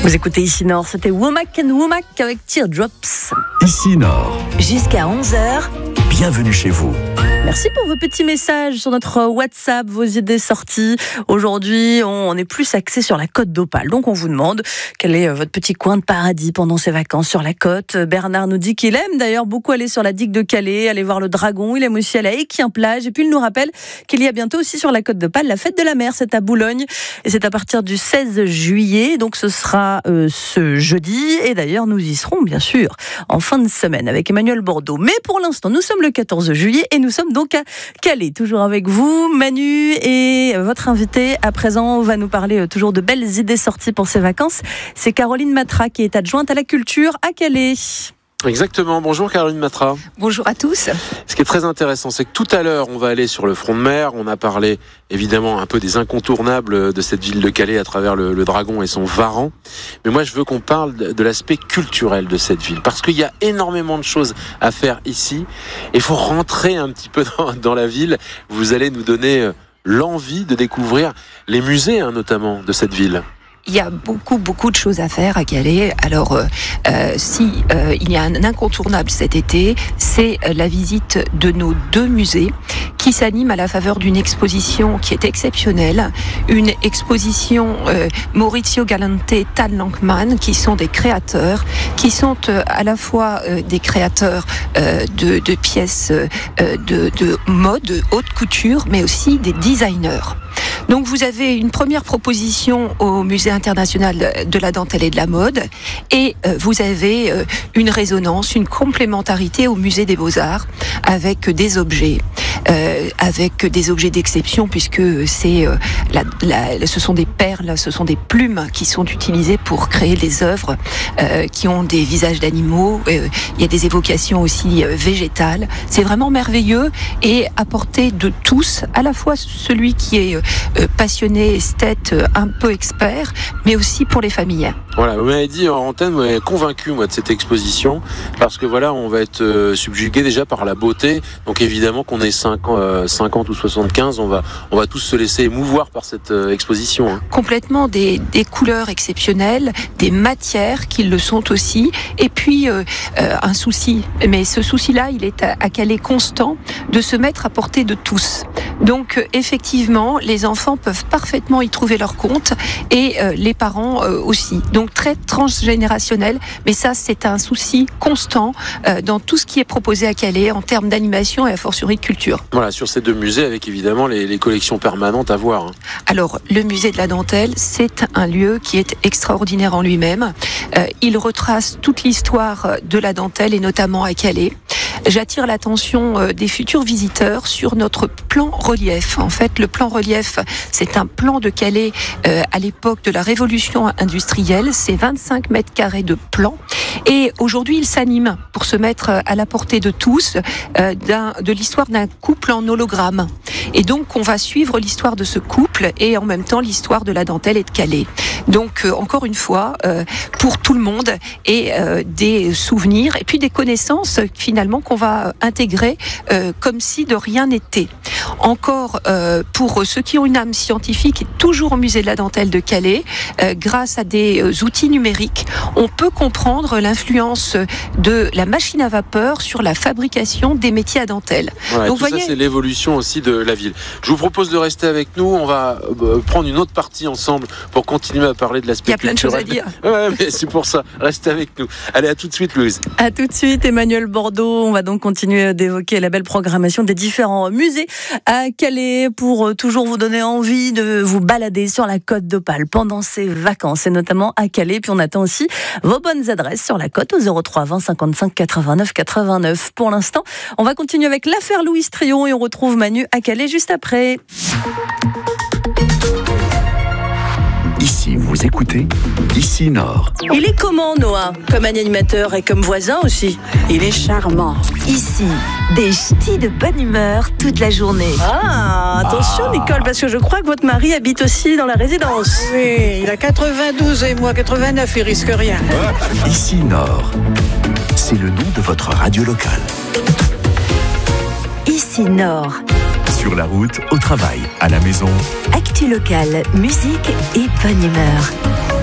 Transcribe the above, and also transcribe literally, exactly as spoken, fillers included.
Vous écoutez Ici Nord, c'était Womack and Womack avec Teardrops. Ici Nord. Jusqu'à onze heures. Bienvenue chez vous. Merci pour vos petits messages sur notre WhatsApp, vos idées sorties. Aujourd'hui, on est plus axé sur la Côte d'Opale. Donc, on vous demande quel est votre petit coin de paradis pendant ces vacances sur la côte. Bernard nous dit qu'il aime d'ailleurs beaucoup aller sur la digue de Calais, aller voir le dragon. Il aime aussi aller à Équien-Plage. Et puis, il nous rappelle qu'il y a bientôt aussi sur la Côte d'Opale la fête de la mer. C'est à Boulogne et c'est à partir du seize juillet. Donc, ce sera euh, ce jeudi. Et d'ailleurs, nous y serons, bien sûr, en fin de semaine avec Emmanuel Bordeaux. Mais pour l'instant, nous sommes le quatorze juillet et nous sommes donc à Calais, toujours avec vous, Manu, et votre invité à présent va nous parler toujours de belles idées sorties pour ces vacances. C'est Caroline Matra qui est adjointe à la culture à Calais. Exactement. Bonjour Caroline Matra. Bonjour à tous. Ce qui est très intéressant, c'est que tout à l'heure, on va aller sur le front de mer. On a parlé évidemment un peu des incontournables de cette ville de Calais à travers le, le dragon et son varan. Mais moi, je veux qu'on parle de, de l'aspect culturel de cette ville. Parce qu'il y a énormément de choses à faire ici. Il faut rentrer un petit peu dans, dans la ville. Vous allez nous donner l'envie de découvrir les musées, hein, notamment, de cette ville. Il y a beaucoup, beaucoup de choses à faire à Calais. Alors, euh, euh, si euh, il y a un incontournable cet été, c'est la visite de nos deux musées qui s'animent à la faveur d'une exposition qui est exceptionnelle. Une exposition euh, Maurizio Galante et Tal Lankman, qui sont des créateurs, qui sont euh, à la fois euh, des créateurs euh, de, de pièces euh, de, de mode, de haute couture, mais aussi des designers. Donc vous avez une première proposition au Musée international de la dentelle et de la mode et euh, vous avez euh, une résonance, une complémentarité au Musée des Beaux-Arts avec des objets. Euh, avec des objets d'exception puisque c'est euh, la, la, ce sont des perles, ce sont des plumes qui sont utilisées pour créer des œuvres euh, qui ont des visages d'animaux. Euh, il y a des évocations aussi euh, végétales. C'est vraiment merveilleux et à portée de tous, à la fois celui qui est euh, passionné, esthète, euh, un peu expert, mais aussi pour les familles. Voilà, vous m'avez dit en antenne, vous m'avez convaincu moi de cette exposition parce que voilà, on va être euh, subjugué déjà par la beauté. Donc évidemment qu'on est cinquante ou soixante-quinze, on va, on va tous se laisser émouvoir par cette euh, exposition. Hein. Complètement, des, des couleurs exceptionnelles, des matières qui le sont aussi, et puis euh, euh, un souci. Mais ce souci-là, il est à, à Calais constant, de se mettre à portée de tous. Donc euh, effectivement, les enfants peuvent parfaitement y trouver leur compte, et euh, les parents euh, aussi. Donc très transgénérationnel, mais ça c'est un souci constant euh, dans tout ce qui est proposé à Calais en termes d'animation et a fortiori de culture. Voilà, sur ces deux musées avec évidemment les, les collections permanentes à voir. Hein. Alors, le musée de la dentelle, c'est un lieu qui est extraordinaire en lui-même. Euh, il retrace toute l'histoire de la dentelle et notamment à Calais. J'attire l'attention euh, des futurs visiteurs sur notre plan relief. En fait, le plan relief, c'est un plan de Calais euh, à l'époque de la révolution industrielle. C'est vingt-cinq mètres carrés de plan. Et aujourd'hui, il s'anime pour se mettre à la portée de tous euh, d'un, de l'histoire d'un couple en hologramme. Et donc, on va suivre l'histoire de ce couple et en même temps l'histoire de la dentelle et de Calais. Donc, euh, encore une fois, euh, pour tout le monde et euh, des souvenirs et puis des connaissances finalement qu'on va intégrer euh, comme si de rien n'était. Encore euh, pour ceux qui ont une âme scientifique et toujours au musée de la dentelle de Calais, euh, grâce à des euh, outils numériques, on peut comprendre l'influence de la machine à vapeur sur la fabrication des métiers à dentelle. Voilà, donc tout voyez... ça, c'est l'évolution aussi de la ville. Je vous propose de rester avec nous. On va euh, prendre une autre partie ensemble pour continuer à parler de l'aspect culturel. Il y a plein de choses à dire. Ouais, mais c'est pour ça. Restez avec nous. Allez, à tout de suite, Louise. À tout de suite, Emmanuel Bordeaux. On va donc continuer d'évoquer la belle programmation des différents musées à Calais pour toujours vous donner envie de vous balader sur la Côte d'Opale pendant ces vacances et notamment à Calais. Puis on attend aussi vos bonnes adresses sur la côte au zéro trois vingt cinquante-cinq quatre-vingt-neuf quatre-vingt-neuf. Pour l'instant, on va continuer avec l'affaire Louise Tréon et on retrouve Manu à Calais juste après. Ici, vous écoutez Ici Nord. Il est comment, Noah? Comme animateur et comme voisin aussi. Il est charmant. Ici, des ch'tis de bonne humeur toute la journée. Ah, attention ah. Nicole, parce que je crois que votre mari habite aussi dans la résidence. Oui, il a quatre-vingt-douze et moi quatre-vingt-neuf, il risque rien. Ici Nord, c'est le nom de votre radio locale. Ici Nord. Sur la route, au travail, à la maison. Actu locale, musique et bonne humeur.